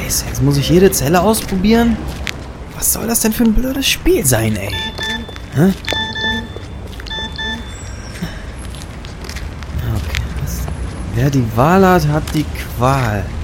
Scheiße, jetzt muss ich jede Zelle ausprobieren? Was soll das denn für ein blödes Spiel sein, ey? Hä? Okay, wer die Wahl hat, hat die Qual.